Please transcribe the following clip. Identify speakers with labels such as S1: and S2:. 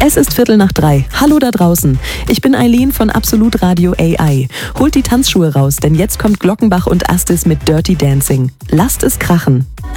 S1: Es ist 2:15. Hallo da draußen. Ich bin Eileen von Absolut Radio AI. Holt die Tanzschuhe raus, denn jetzt kommt Glockenbach und Astis mit Dirty Dancing. Lasst es krachen.